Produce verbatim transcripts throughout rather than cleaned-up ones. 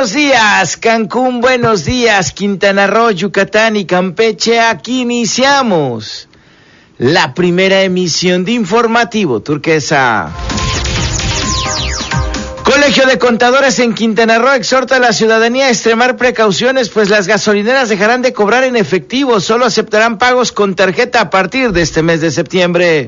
Buenos días, Cancún, buenos días, Quintana Roo, Yucatán y Campeche. Aquí iniciamos la primera emisión de Informativo Turquesa. Colegio de Contadores en Quintana Roo exhorta a la ciudadanía a extremar precauciones, pues las gasolineras dejarán de cobrar en efectivo, solo aceptarán pagos con tarjeta a partir de este mes de septiembre.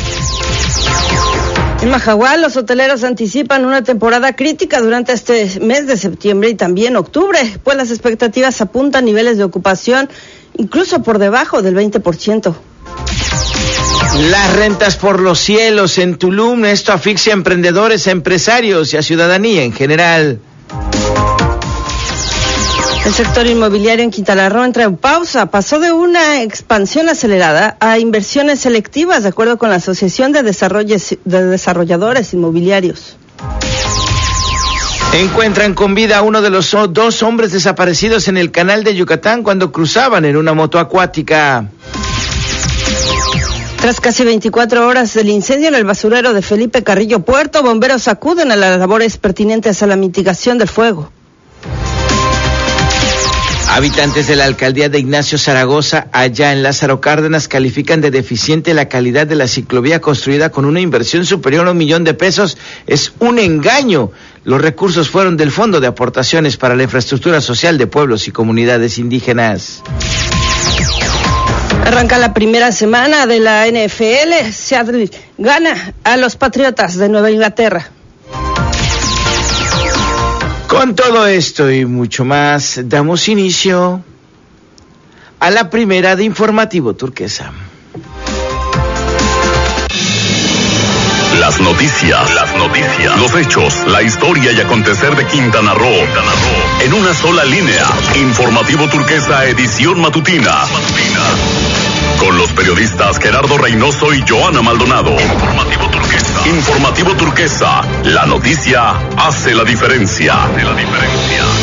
En Majahual, los hoteleros anticipan una temporada crítica durante este mes de septiembre y también octubre, pues las expectativas apuntan niveles de ocupación incluso por debajo del veinte por ciento. Las rentas por los cielos en Tulum, esto asfixia a emprendedores, a empresarios y a ciudadanía en general. El sector inmobiliario en Quintana Roo entra en pausa, pasó de una expansión acelerada a inversiones selectivas, de acuerdo con la Asociación de, Desarrolles, de Desarrolladores Inmobiliarios. Encuentran con vida a uno de los dos hombres desaparecidos en el canal de Yucatán cuando cruzaban en una moto acuática. Tras casi veinticuatro horas del incendio en el basurero de Felipe Carrillo Puerto, bomberos acuden a las labores pertinentes a la mitigación del fuego. Habitantes de la alcaldía de Ignacio Zaragoza, allá en Lázaro Cárdenas, califican de deficiente la calidad de la ciclovía construida con una inversión superior a un millón de pesos. Es un engaño. Los recursos fueron del Fondo de Aportaciones para la Infraestructura Social de Pueblos y Comunidades Indígenas. Arranca la primera semana de la N F L. Seattle gana a los Patriotas de Nueva Inglaterra. Con todo esto y mucho más, damos inicio a la primera de Informativo Turquesa. Las noticias, las noticias, los hechos, la historia y acontecer de Quintana Roo, Quintana Roo, en una sola línea. Informativo Turquesa, edición matutina. matutina. Con los periodistas Gerardo Reynoso y Joana Maldonado. Informativo Turquesa. Informativo Turquesa. La noticia hace la diferencia. Hace la diferencia.